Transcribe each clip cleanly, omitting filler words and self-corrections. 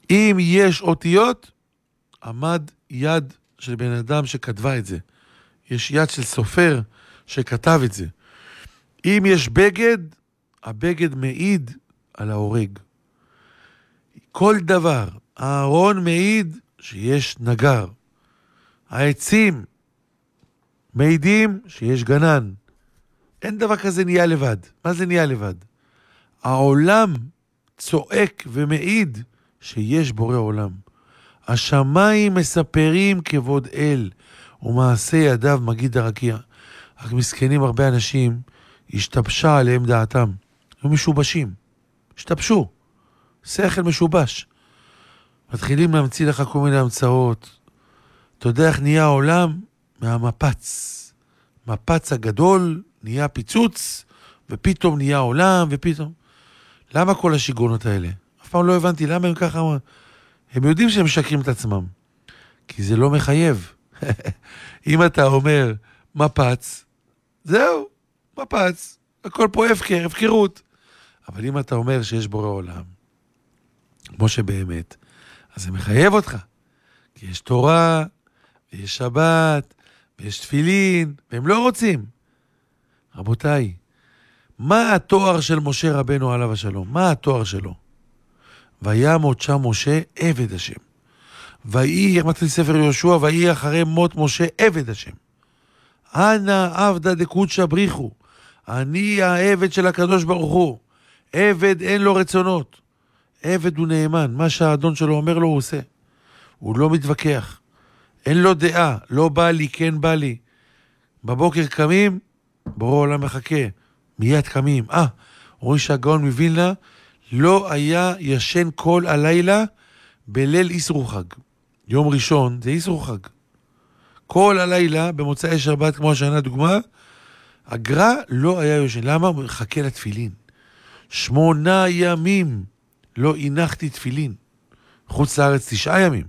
אם יש אותיות, עמד יד של בן אדם שכתבה את זה. יש יד של סופר שכתב את זה. אם יש בגד, הבגד מעיד על ההורג. כל דבר, הארון מעיד שיש נגר. העצים מעידים שיש גנן. אין דבר כזה נהיה לבד. מה זה נהיה לבד? העולם צועק ומעיד שיש בורא עולם. השמיים מספרים כבוד אל, ומעשה ידיו מגיד הרקיע. רק מסכנים הרבה אנשים, השתבשה עליהם דעתם. הם משובשים. השתבשו. שכל משובש. מתחילים להמציא לך כל מיני המצאות. אתה יודע איך נהיה העולם? מהמפץ. מפץ הגדול נהיה פיצוץ, ופתאום נהיה עולם, ופתאום... למה כל השיגונות האלה? אף פעם לא הבנתי למה הם ככה... הם יודעים שהם משקרים את עצמם. כי זה לא מחייב. אם אתה אומר מפץ, זהו, מפץ. הכל פה הפקרות. אבל אם אתה אומר שיש בורא עולם, כמו שבאמת, אז זה מחייב אותך. כי יש תורה, ויש שבת, ויש תפילין, והם לא רוצים. רבותיי, מה התואר של משה רבנו עליו השלום? מה התואר שלו? וימות שם משה עבד השם. ויהי, אמרתי ספר יהושע, ויהי אחרי מות משה עבד השם. אנא עבדא דקודשא בריחו. אני העבד של הקדוש ברוך הוא. עבד אין לו רצונות. עבד הוא נאמן. מה שהאדון שלו אומר לו הוא עושה. הוא לא מתווכח. אין לו דעה. לא בא לי, כן בא לי. בבוקר קמים, בורא עולם מחכה. מיד קמים. אומרים שהגאון מווילנה לא היה ישן כל הלילה בליל איסרו חג. יום ראשון זה איסרו חג. כל הלילה במוצאי שבת, כמו השנה דוגמה, הגר"א לא היה ישן. למה? הוא מחכה לתפילין. 8 ימים לא הנחתי תפילין. חוץ לארץ 9 ימים.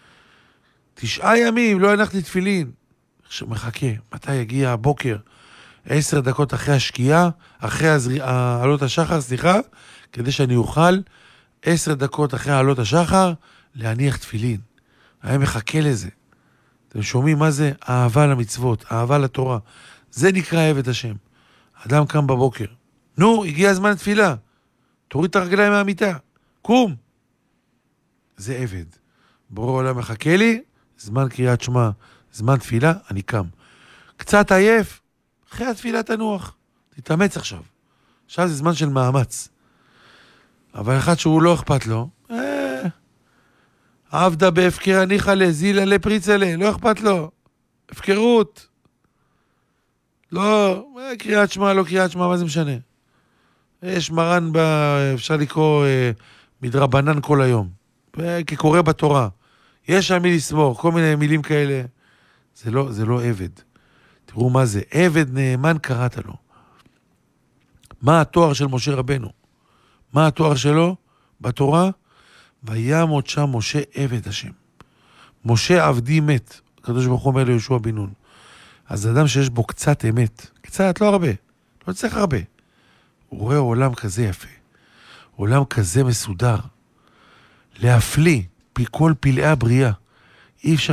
9 ימים לא הנחתי תפילין. עכשיו מחכה. מתי יגיע הבוקר? 10 דקות אחרי השקיעה, אחרי עלות השחר, כדי שאני אוכל 10 דקות אחרי עלות השחר להניח תפילין. היה מחכה לזה. אתם שומעים מה זה? אהבה למצוות, אהבה לתורה. זה נקרא עבד השם. אדם קם בבוקר. נו, הגיע הזמן תפילה. תוריד את הרגליים מהמיטה. קום. זה עבד. בורא עולם מחכה לי, זמן קריאת שמע, זמן תפילה, אני קם. קצת עייף, אחרי התפילה תנוח. תתאמץ עכשיו. עכשיו זה זמן של מאמץ. אבל אחד שהוא לא אכפת לו, עבדה בהפקר הניחה לזילה לפריצה לא אכפת לו. הפקרות. לא, קריאת שמע, לא קריאת שמע, מה זה משנה? יש מרן, אפשר לקרוא מדרבנן כל היום. כקורא בתורה. יש על מי לסמור, כל מיני מילים כאלה. זה לא עבד. תראו מה זה. עבד נאמן קראת לו. מה התואר של משה רבנו? מה התואר שלו בתורה? וימות שם משה עבד השם. משה עבדי מת. הקדוש ברוך הוא אומר ליהושע בן נון. אז אדם שיש בו קצת אמת, קצת, לא הרבה, לא צריך הרבה. הוא רואה עולם כזה יפה, עולם כזה מסודר, להפליא כל פלאי הבריאה. אי אפשר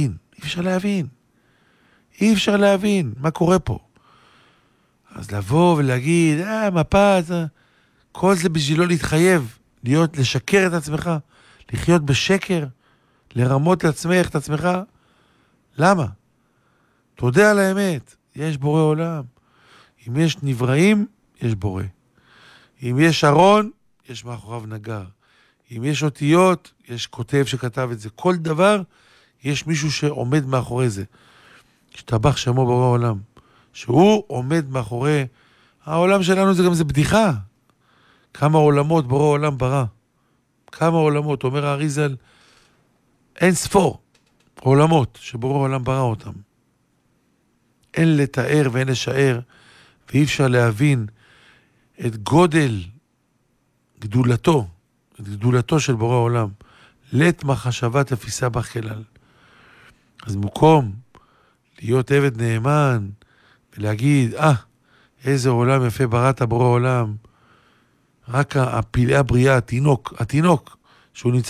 להבין מה קורה פה. אז לבוא ולהגיד, מפץ, כל זה בשבילו להתחייב, לשקר את עצמך, לחיות בשקר, לרמות לעצמך את עצמך. למה? תודה על האמת, יש בורא עולם. אם יש נבראים, יש בורא. אם יש ארון, יש מאחוריו נגר. אם יש אותיות, יש כותב שכתב את זה. כל דבר, יש מישהו שעומד מאחורי זה. השתבח שמו בורא עולם. שהוא עומד מאחורי... העולם שלנו זה גם זה בדיחה. כמה עולמות בורא עולם ברא. כמה עולמות, אומר האריזל, אין ספור עולמות שבורא עולם ברא אותם. אין לתאר ואין לשער, ואי אפשר להבין את גדולתו של בורא עולם. לית מחשבת תפיסה בחלל. אז במקום להיות עבד נאמן, ולהגיד, איזה עולם יפה בראת בורא עולם, רק הפלאי הבריאה, התינוק, שהוא נמצא